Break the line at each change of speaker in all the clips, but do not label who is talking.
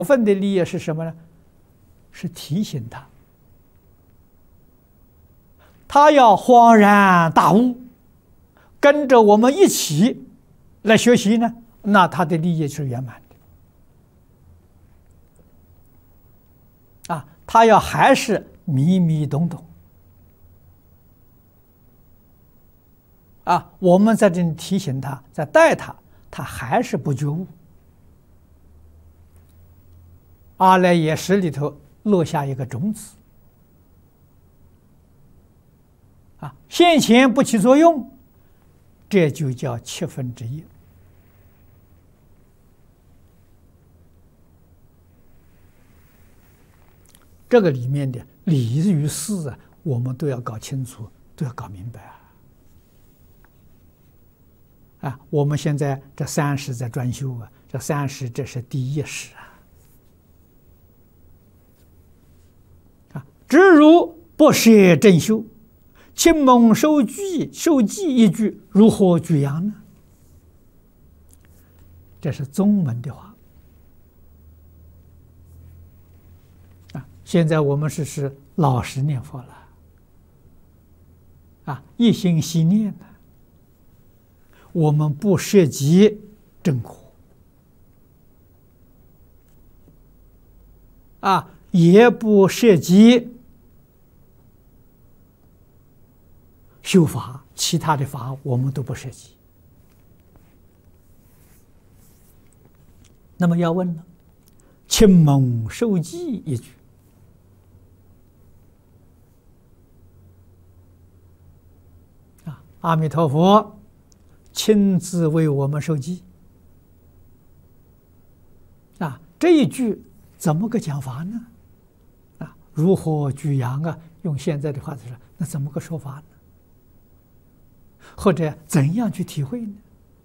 分的利益是什么呢？是提醒他，他要恍然大悟，跟着我们一起来学习呢，那他的利益是圆满的。他要还是迷迷懂懂，我们在这里提醒他，在带他，他还是不觉悟。阿赖耶识里头落下一个种子，现前不起作用，这就叫七分之一。这个里面的理与事我们都要搞清楚，都要搞明白我们现在这30在专修这30这是第一识只如不舍正修，亲蒙受记一句，如何举扬呢？这是宗门的话现在我们是老实念佛了一心悉念的，我们不涉及正果也不涉及修法，其他的法我们都不涉及。那么要问了，亲蒙受记一句阿弥陀佛亲自为我们受记这一句怎么个讲法呢？如何举扬用现在的话说，那怎么个说法呢？或者怎样去体会呢？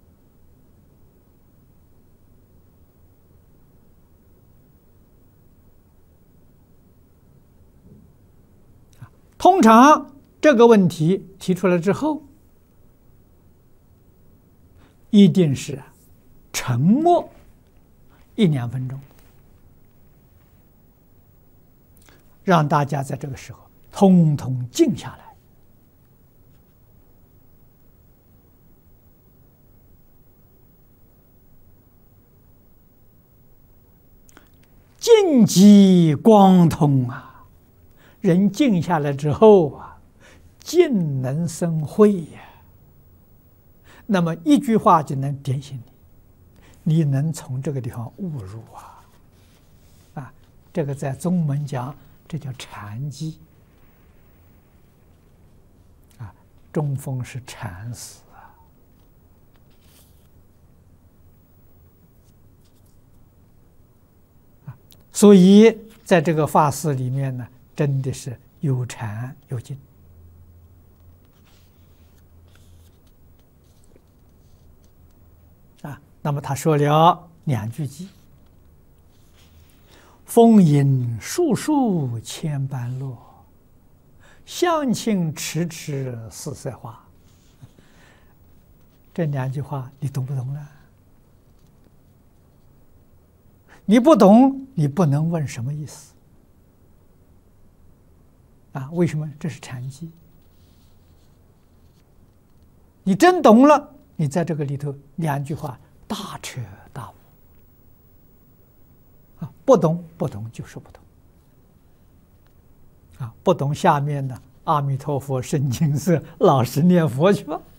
通常这个问题提出来之后，一定是沉默1-2分钟，让大家在这个时候通通静下来，静极光通人静下来之后静能生慧那么一句话就能点醒你能从这个地方悟入这个在宗门讲，这叫禅机中峰是禅死所以在这个法事里面呢，真的是有禅有静那么他说了2句偈：风影树树千般落，相亲迟迟似赛花。这2句话你懂不懂呢？你不懂，你不能问什么意思为什么？这是禅机。你真懂了，你在这个里头2句话大彻大悟不懂就是不懂不懂下面呢，阿弥陀佛深青色，老实念佛去吧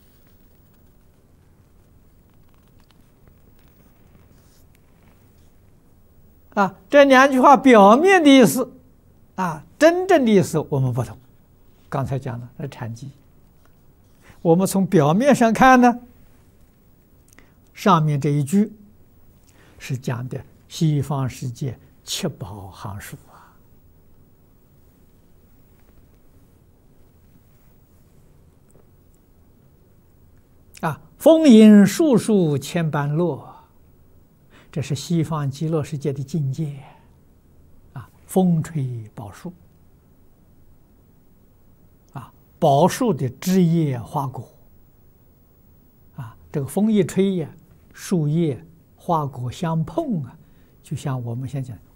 这2句话表面的意思真正的意思我们不懂。刚才讲了那禅机，我们从表面上看呢，上面这一句是讲的西方世界7宝行数风影树树千般落，这是西方极乐世界的境界风吹宝树宝树的枝叶花果这个风一吹树叶花果相碰就像我们现在讲